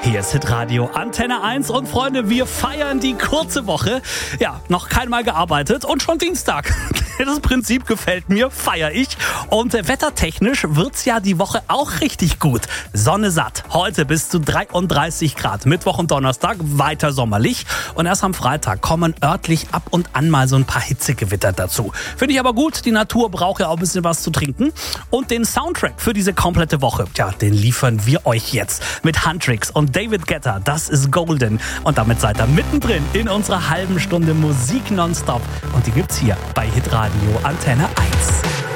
Hier ist Hitradio Antenne 1 und Freunde, wir feiern die kurze Woche. Ja, noch keinmal gearbeitet und schon Dienstag. Das Prinzip gefällt mir, feiere ich. Und wettertechnisch wird's ja die Woche auch richtig gut. Sonne satt, heute bis zu 33 Grad. Mittwoch und Donnerstag weiter sommerlich. Und erst am Freitag kommen örtlich ab und an mal so ein paar Hitzegewitter dazu. Finde ich aber gut, die Natur braucht ja auch ein bisschen was zu trinken. Und den Soundtrack für diese komplette Woche, ja, den liefern wir euch jetzt mit Huntrix und David Guetta. Das ist Golden. Und damit seid ihr mittendrin in unserer halben Stunde Musik nonstop. Und die gibt's hier bei Hitradio Antenne 1.